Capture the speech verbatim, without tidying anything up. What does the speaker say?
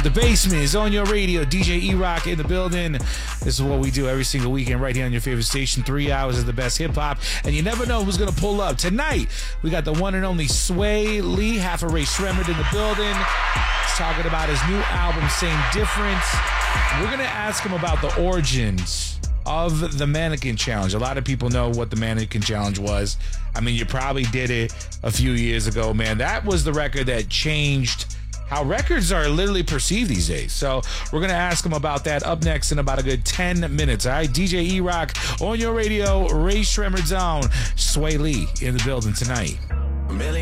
The Basement is on your radio. D J E-Rock in the building. This is what we do every single weekend right here on your favorite station. Three hours of the best hip-hop, and you never know who's going to pull up. Tonight, we got the one and only Sway Lee, half a Ray Shremmerd in the building. He's talking about his new album, Same Difference. We're going to ask him about the origins of the Mannequin Challenge. A lot of people know what the Mannequin Challenge was. I mean, you probably did it a few years ago, man. That was the record that changed how records are literally perceived these days. So we're going to ask him about that up next in about a good ten minutes. All right, D J E-Rock on your radio, Ray Shremmerd's own, Sway Lee in the building tonight.